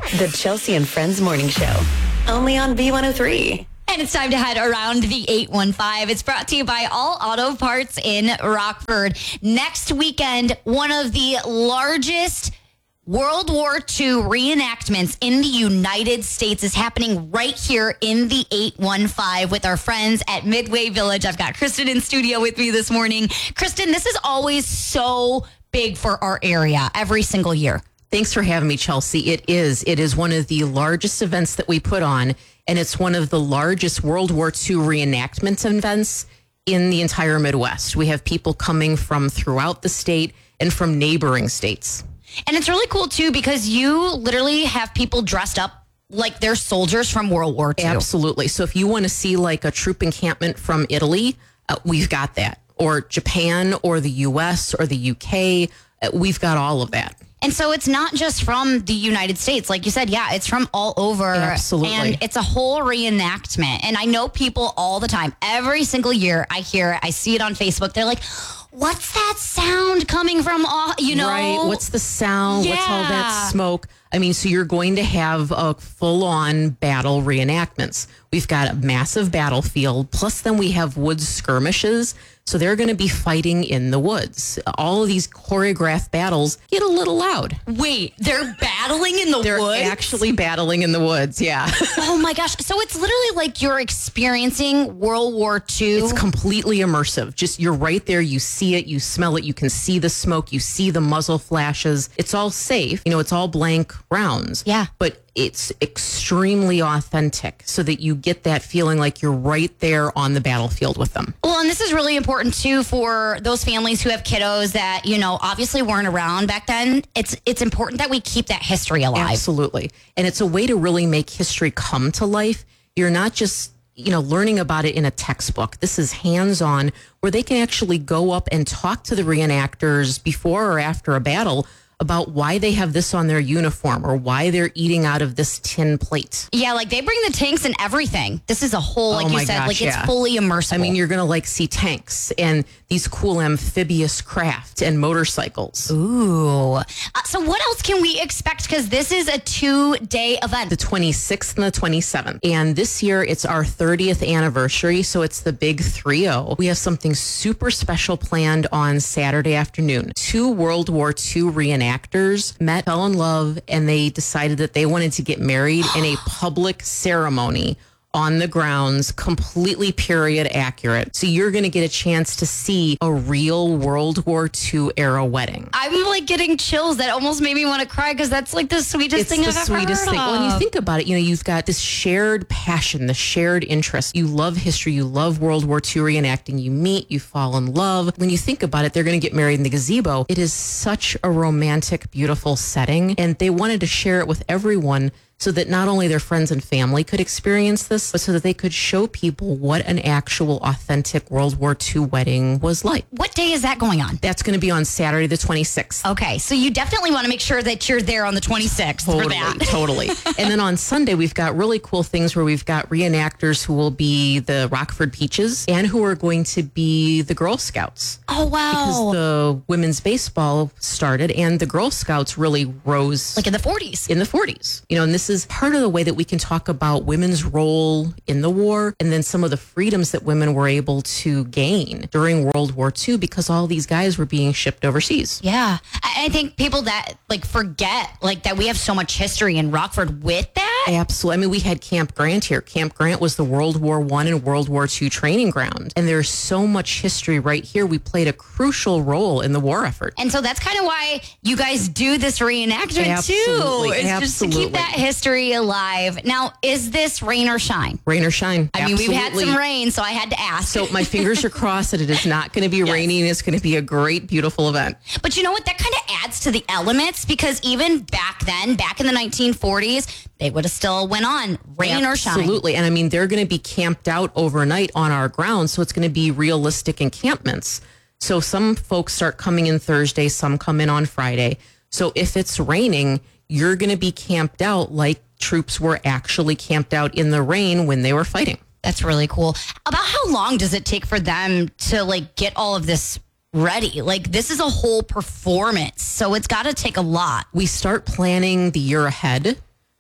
The Chelsea and Friends Morning Show. Only on B103. And it's time to head around the 815. It's brought to you by All Auto Parts in Rockford. Next weekend, one of the largest World War II reenactments in the United States is happening right here in the 815 with our friends at Midway Village. I've got Kristen in studio with me this morning. Kristen, this is always so big for our area every single year. Thanks for having me, Chelsea. It is. It is one of the largest events that we put on, and it's one of the largest World War II reenactment events in the entire Midwest. We have people coming from throughout the state and from neighboring states. And it's really cool, too, because you literally have people dressed up like they're soldiers from World War II. Absolutely. So if you want to see like a troop encampment from Italy, we've got that. Or Japan or the U.S. or the U.K., we've got all of that. And so it's not just from the United States. Like you said, yeah, it's from all over. Absolutely. And it's a whole reenactment. And I know people all the time, every single year I hear it, I see it on Facebook. They're like, what's that sound coming from, Right. What's the sound? Yeah. What's all that smoke? I mean, so you're going to have a full-on battle reenactments. We've got a massive battlefield, plus then we have woods skirmishes. So they're going to be fighting in the woods. All of these choreographed battles get a little loud. Wait, they're battling in the They're woods? actually battling in the woods, yeah. Oh my gosh. So it's literally like you're experiencing World War II. It's completely immersive. Just you're right there. You see it. You smell it. You can see the smoke. You see the muzzle flashes. It's all safe. You know, it's all blank rounds. Yeah. But it's extremely authentic so that you get that feeling like you're right there on the battlefield with them. Well, and this is really important too for those families who have kiddos that, obviously weren't around back then. It's important that we keep that history alive. Absolutely. And it's a way to really make history come to life. You're not just learning about it in a textbook. This is hands-on where they can actually go up and talk to the reenactors before or after a battle about why they have this on their uniform or why they're eating out of this tin plate. Yeah, like they bring the tanks and everything. This is a whole, like you said, it's fully immersive. I mean, you're going to see tanks and these cool amphibious craft and motorcycles. Ooh. So what else can we expect? Because this is a 2-day event. The 26th and the 27th. And this year it's our 30th anniversary. So it's the big 3-0. We have something super special planned on Saturday afternoon. 2 World War II reenactors met, fell in love, and they decided that they wanted to get married in a public ceremony on the grounds, completely period accurate. So you're going to get a chance to see a real World War II era wedding. I'm like getting chills. That almost made me want to cry because that's like the sweetest thing I've ever heard of. Well, when you think about it, you've got this shared passion, the shared interest. You love history. You love World War II reenacting. You meet, you fall in love. When you think about it, they're going to get married in the gazebo. It is such a romantic, beautiful setting. And they wanted to share it with everyone so that not only their friends and family could experience this, but so that they could show people what an actual authentic World War II wedding was like. What day is that going on? That's going to be on Saturday the 26th. Okay, so you definitely want to make sure that you're there on the 26th for that. Totally. And then on Sunday, we've got really cool things where we've got reenactors who will be the Rockford Peaches and who are going to be the Girl Scouts. Oh, wow. Because the women's baseball started and the Girl Scouts really rose. Like in the 40s. In the 40s. And this is part of the way that we can talk about women's role in the war and then some of the freedoms that women were able to gain during World War II because all these guys were being shipped overseas. Yeah. I think people that forget that we have so much history in Rockford with that. Absolutely. I mean, we had Camp Grant here. Camp Grant was the World War I and World War II training ground. And there's so much history right here. We played a crucial role in the war effort. And so that's kind of why you guys do this reenactment too. It's just to keep that history alive. Now, is this rain or shine? Rain or shine. I mean, we've had some rain, so I had to ask. So my fingers are crossed that it is not going to be raining. It's going to be a great, beautiful event. But you know what? That kind of adds to the elements because even back then, back in the 1940s, they would have still went on rain or shine. Absolutely. And I mean, they're going to be camped out overnight on our grounds. So it's going to be realistic encampments. So some folks start coming in Thursday, some come in on Friday. So if it's raining, you're going to be camped out like troops were actually camped out in the rain when they were fighting. That's really cool. About how long does it take for them to get all of this ready? This is a whole performance, so it's got to take a lot. We start planning the year ahead.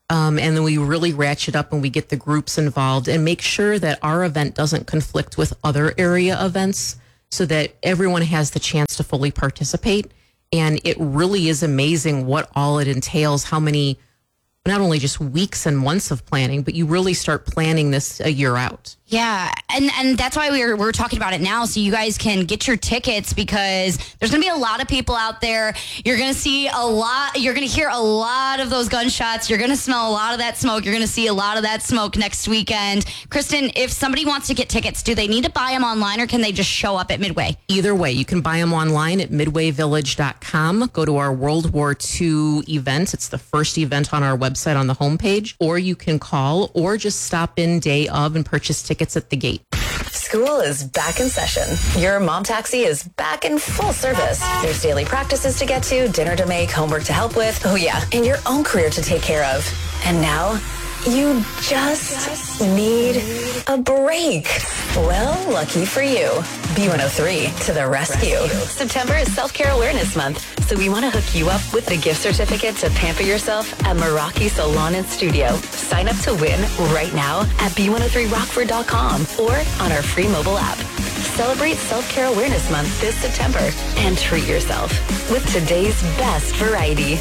And then we really ratchet up and we get the groups involved and make sure that our event doesn't conflict with other area events so that everyone has the chance to fully participate. And it really is amazing what all it entails, how many, not only just weeks and months of planning, but you really start planning this a year out. Yeah, and that's why we're talking about it now, so you guys can get your tickets, because there's going to be a lot of people out there. You're going to see a lot. You're going to hear a lot of those gunshots. You're going to smell a lot of that smoke. You're going to see a lot of that smoke next weekend. Kristen, if somebody wants to get tickets, do they need to buy them online, or can they just show up at Midway? Either way, you can buy them online at midwayvillage.com. Go to our World War II event. It's the first event on our website on the homepage, or you can call or just stop in day of and purchase tickets at the gate. School is back in session. Your mom taxi is back in full service. There's daily practices to get to, dinner to make, homework to help with. Oh yeah, and your own career to take care of. And now you just need a break. Well, lucky for you. B103 to the rescue. September is Self-Care Awareness Month, so we want to hook you up with a gift certificate to pamper yourself at Meraki Salon and Studio. Sign up to win right now at b103rockford.com or on our free mobile app. Celebrate Self-Care Awareness Month this September and treat yourself with today's best variety.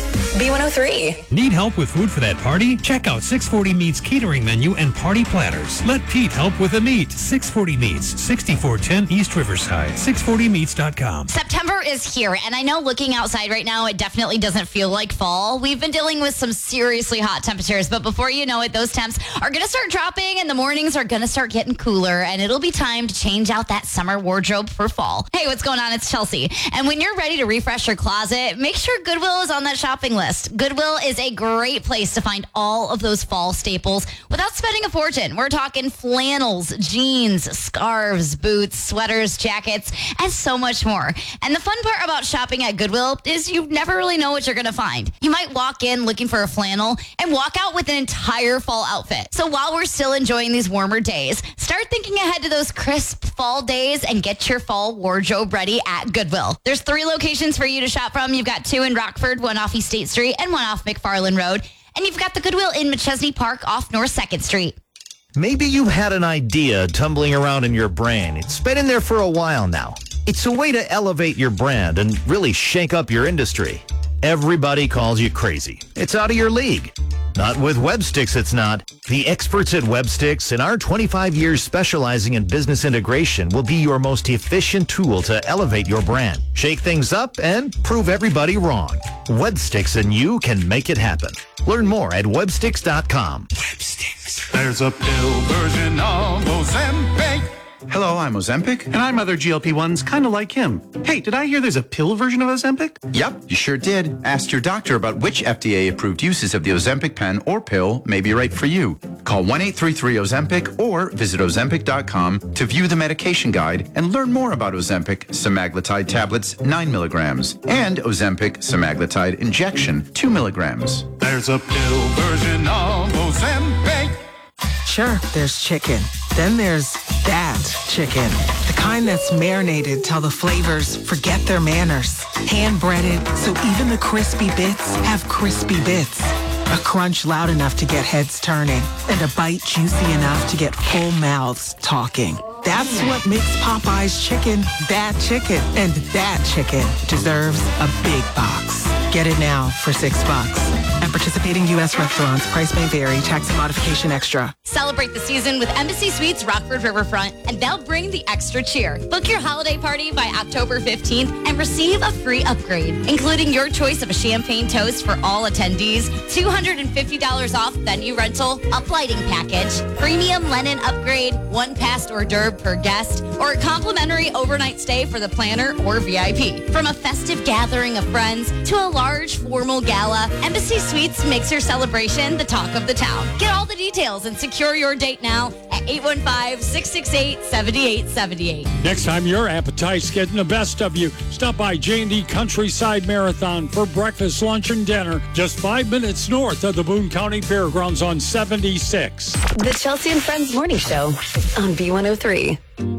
B103. Need help with food for that party? Check out 640 Meats catering menu and party platters. Let Pete help with the meat. 640 Meats, 6410 East Riverside. 640meats.com. September is here, and I know looking outside right now, it definitely doesn't feel like fall. We've been dealing with some seriously hot temperatures, but before you know it, those temps are going to start dropping, and the mornings are going to start getting cooler, and it'll be time to change out that summer wardrobe for fall. Hey, what's going on? It's Chelsea. And when you're ready to refresh your closet, make sure Goodwill is on that shopping list. Goodwill is a great place to find all of those fall staples without spending a fortune. We're talking flannels, jeans, scarves, boots, sweaters, jackets, and so much more. And the fun part about shopping at Goodwill is you never really know what you're going to find. You might walk in looking for a flannel and walk out with an entire fall outfit. So while we're still enjoying these warmer days, start thinking ahead to those crisp fall days and get your fall wardrobe ready at Goodwill. There's 3 locations for you to shop from. You've got 2 in Rockford, 1 off East State Street, and 1 off McFarland Road. And you've got the Goodwill in McChesney Park off North 2nd Street. Maybe you've had an idea tumbling around in your brain. It's been in there for a while now. It's a way to elevate your brand and really shake up your industry. Everybody calls you crazy. It's out of your league. Not with WebSticks, it's not. The experts at WebSticks and our 25 years specializing in business integration will be your most efficient tool to elevate your brand, shake things up, and prove everybody wrong. WebSticks and you can make it happen. Learn more at websticks.com. WebSticks. There's a pill version of Ozempic. Hello, I'm Ozempic. And I'm other GLP-1s kind of like him. Hey, did I hear there's a pill version of Ozempic? Yep, you sure did. Ask your doctor about which FDA-approved uses of the Ozempic pen or pill may be right for you. Call 1-833-OZEMPIC or visit Ozempic.com to view the medication guide and learn more about Ozempic semaglutide tablets 9 milligrams and Ozempic semaglutide injection 2 milligrams. There's a pill version of Ozempic. Sure, there's chicken. Then there's that chicken. The kind that's marinated till the flavors forget their manners. Hand-breaded, so even the crispy bits have crispy bits. A crunch loud enough to get heads turning. And a bite juicy enough to get full mouths talking. That's what makes Popeye's chicken that chicken. And that chicken deserves a big box. Get it now for $6. At participating U.S. restaurants, price may vary. Tax and modification extra. Celebrate the season with Embassy Suites Rockford Riverfront, and they'll bring the extra cheer. Book your holiday party by October 15th and receive a free upgrade, including your choice of a champagne toast for all attendees, $250 off venue rental, up lighting package, premium linen upgrade, 1 passed hors d'oeuvre per guest, or a complimentary overnight stay for the planner or VIP. From a festive gathering of friends to a large formal gala, Embassy Suites makes your celebration the talk of the town. Get all the details and secure your date now at 815-668-7878. Next time your appetite's getting the best of you, stop by J&D Countryside Marathon for breakfast, lunch, and dinner just 5 minutes north of the Boone County Fairgrounds on 76. The Chelsea and Friends Morning Show on B103.